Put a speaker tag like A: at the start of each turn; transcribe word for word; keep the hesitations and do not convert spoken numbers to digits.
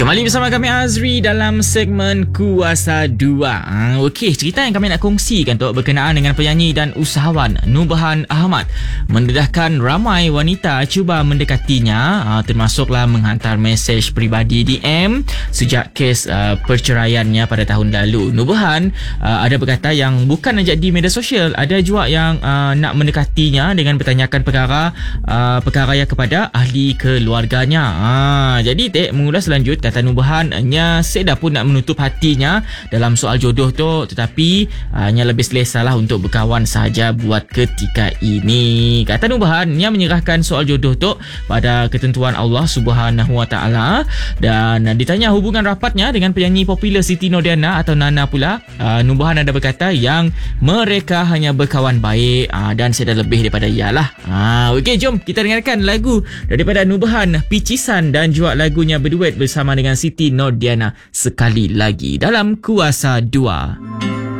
A: Kembali bersama kami Azri dalam segmen Kuasa dua. Ha, Okey, cerita yang kami nak kongsikan tu berkenaan dengan penyanyi dan usahawan Nubahan Ahmad. Mendedahkan ramai wanita cuba mendekatinya, ha, termasuklah menghantar mesej peribadi D M sejak kes uh, perceraiannya pada tahun lalu. Nubahan uh, ada berkata yang bukan saja di media sosial, ada juga yang uh, nak mendekatinya dengan bertanyakan perkara uh, perkara yang kepada ahli keluarganya. Ha, jadi Tek mengulas lanjut, kata Nubahan, hanya Seda pun nak menutup hatinya dalam soal jodoh tu, tetapi hanya lebih selesa lah untuk berkawan sahaja buat ketika ini. Kata Nubahan, ia menyerahkan soal jodoh tu pada ketentuan Allah Subhanahu Wa Taala. Dan ditanya hubungan rapatnya dengan penyanyi popular Siti Nodiana atau Nana pula, uh, Nubahan ada berkata yang mereka hanya berkawan baik, uh, dan Seda lebih daripada ialah. Uh, Okey, jom kita dengarkan lagu daripada Nubahan, Picisan, dan juga lagunya berduet bersama dengan Siti Nodiana sekali lagi dalam Kuasa dua.